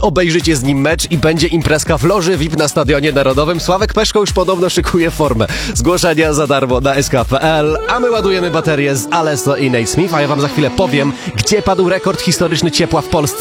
obejrzycie z nim mecz i będzie imprezka w loży VIP na Stadionie Narodowym. Sławek Peszko już podobno szykuje formę. Zgłoszenia za darmo na sk.pl, a my ładujemy baterię z Alesso i Nate Smith, a ja wam za chwilę powiem, gdzie padł rekord historyczny ciepła w Polsce.